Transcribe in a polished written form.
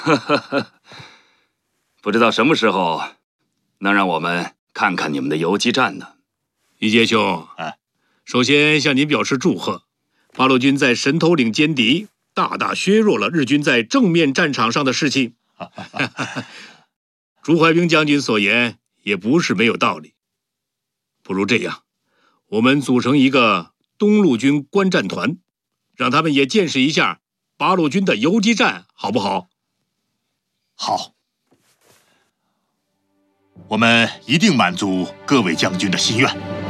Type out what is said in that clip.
不知道什么时候能让我们看看你们的游击战呢？ 一阶兄，首先向您表示祝贺，八路军在神头岭歼敌，大大削弱了日军在正面战场上的士气。朱怀兵将军所言也不是没有道理。不如这样，我们组成一个东路军观战团，让他们也见识一下八路军的游击战，好不好？ 好，我们一定满足各位将军的心愿。